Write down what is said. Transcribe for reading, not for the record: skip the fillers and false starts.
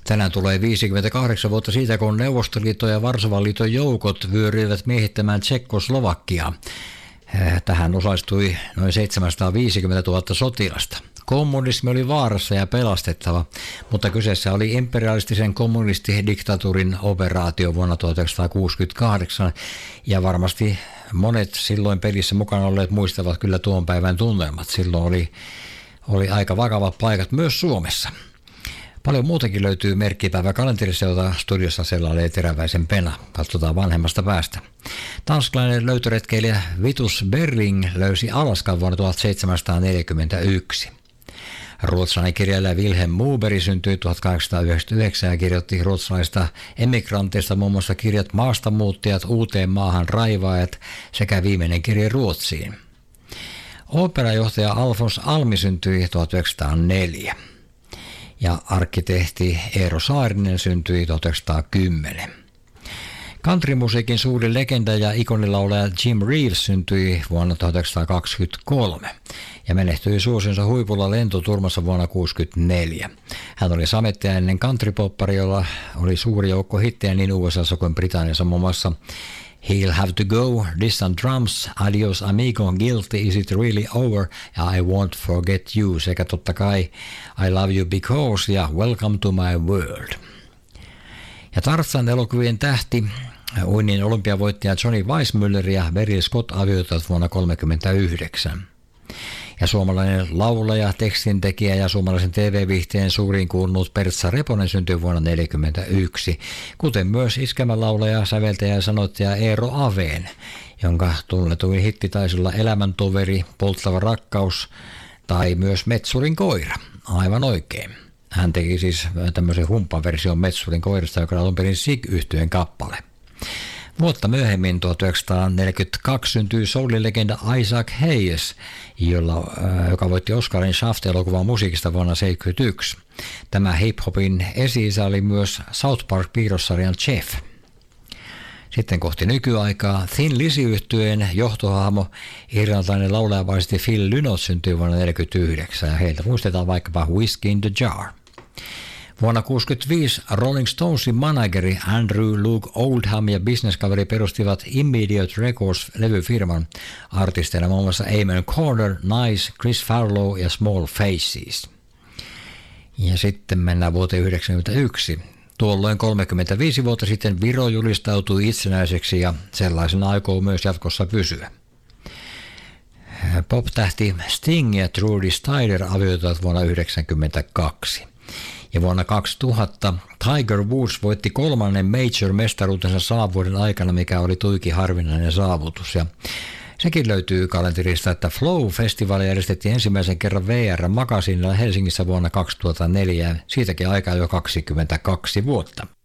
Tänään tulee 58 vuotta siitä, kun Neuvostoliiton ja Varsovan liiton joukot vyöryivät miehittämään Tsekkoslovakiaa. Tähän osallistui noin 750 000 sotilasta. Kommunismi oli vaarassa ja pelastettava, mutta kyseessä oli imperialistisen kommunistidiktatuurin operaatio vuonna 1968, ja varmasti monet silloin pelissä mukana olleet muistavat kyllä tuon päivän tunnelmat. Silloin oli aika vakavat paikat myös Suomessa. Paljon muutakin löytyy merkkipäivä kalenterissa, jota studiossa sellailee teräväisen pena. Katsotaan vanhemmasta päästä. Tanskalainen löytöretkeilijä Vitus Bering löysi Alaskan vuonna 1741. Ruotsalainen kirjailija Vilhelm Moberg syntyi 1899 ja kirjoitti ruotsalaista emigranteista muun muassa kirjat Maastamuuttajat, Uuteen maahan raivaajat sekä viimeinen kirje Ruotsiin. Ooperajohtaja Alfons Almi syntyi 1904 ja arkkitehti Eero Saarinen syntyi 1910. Countrymusiikin suuri legenda ja ikonilaulaja Jim Reeves syntyi vuonna 1923 ja menehtyi suosionsa huipulla lentoturmassa vuonna 1964. Hän oli samettiainen countrypoppari, jolla oli suuri joukko hittejä niin USAssa kuin Britanniassa, muun muassa He'll Have to Go, Distant Drums, Adios Amigo, Guilty, Is It Really Over ja I Won't Forget You sekä totta kai I Love You Because ja Welcome to My World. Ja Tarzan elokuvien tähti, uinnin olympiavoittaja Johnny Weissmuller ja Beryl Scott avioituivat vuonna 1939. Ja suomalainen laulaja, tekstintekijä ja suomalaisen TV-viihteen suuriin kuulunut Pertsa Reponen syntyi vuonna 1941, kuten myös iskelmälaulaja, säveltäjä ja sanoittaja Eero Aveen, jonka tunnetuin hitti taisi olla Elämäntoveri, Polttava rakkaus tai myös Metsurin koira. Aivan oikein. Hän teki siis tämmöisen humppaversion Metsurin koirasta, joka on alun perin Sig-yhtyeen kappale. Vuotta myöhemmin 1942 syntyi soulilegenda Isaac Hayes, joka voitti Oscarin Shaft-elokuvan musiikista vuonna 1971. Tämä hip-hopin esi-isä oli myös South Park-piirrossarjan Jeff. Sitten kohti nykyaikaa Thin Lizzy-yhtyeen johtohahmo, irlantilainen laulajavaisesti Phil Lynott syntyi vuonna 1949 ja heiltä muistetaan vaikkapa Whiskey in the Jar. Vuonna 1965 Rolling Stonesin manageri Andrew Luke Oldham ja bisneskaveri perustivat Immediate Records-levyfirman artisteina muun muassa Amon Corner, Nice, Chris Farlow ja Small Faces. Ja sitten mennään vuoteen 1991. Tuolloin 35 vuotta sitten Viro julistautui itsenäiseksi ja sellaisena aikoo myös jatkossa pysyä. Pop-tähti Sting ja Trudy Styler avioituivat vuonna 1992. Ja vuonna 2000 Tiger Woods voitti 3. major-mestaruutensa 100 vuoden aikana, mikä oli tuiki harvinainen saavutus. Ja sekin löytyy kalenterista, että Flow-festivaali järjestettiin ensimmäisen kerran VR-magasinilla Helsingissä vuonna 2004, siitäkin aikaa jo 22 vuotta.